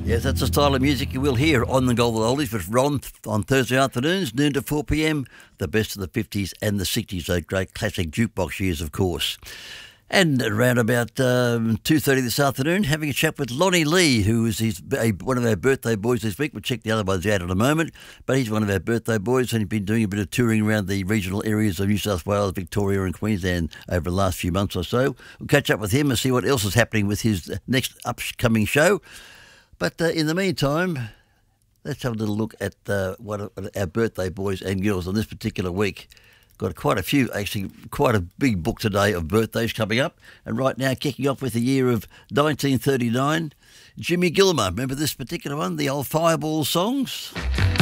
Yes, that's the style of music you will hear on the Golden Oldies with Ron on Thursday afternoons, noon to 4 p.m. The best of the 50s and the 60s, those great classic jukebox years, of course. And around about 2:30 this afternoon, having a chat with Lonnie Lee, who is one of our birthday boys this week. We'll check the other ones out in a moment, but he's one of our birthday boys, and he's been doing a bit of touring around the regional areas of New South Wales, Victoria and Queensland over the last few months or so. We'll catch up with him and see what else is happening with his next upcoming show. But in the meantime, let's have a little look at what our birthday boys and girls on this particular week. Got quite a few, actually, quite a big book today of birthdays coming up. And right now, kicking off with the year of 1939, Jimmy Gilmer. Remember this particular one, the old Fireball songs?